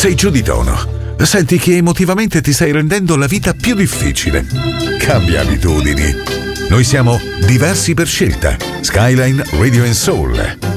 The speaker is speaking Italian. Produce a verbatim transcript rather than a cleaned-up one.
Sei giù di tono. Senti che emotivamente ti stai rendendo la vita più difficile. Cambia abitudini. Noi siamo diversi per scelta. Skyline Radio and Soul.